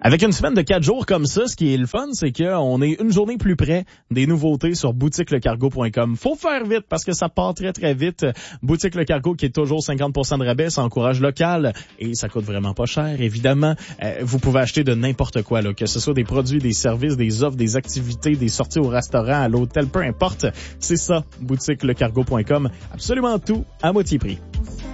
Avec une semaine de 4 jours comme ça, ce qui est le fun, c'est qu'on est une journée plus près des nouveautés sur boutiquelecargo.com. Faut faire vite parce que ça part très très vite. Boutique Le Cargo qui est toujours 50% de rabais, ça encourage local et ça coûte vraiment pas cher, évidemment. Vous pouvez acheter de n'importe quoi, là, que ce soit des produits, des services, des offres, des activités, des sorties au restaurant, à l'hôtel, peu importe. C'est ça, boutiquelecargo.com. Absolument tout à moitié prix.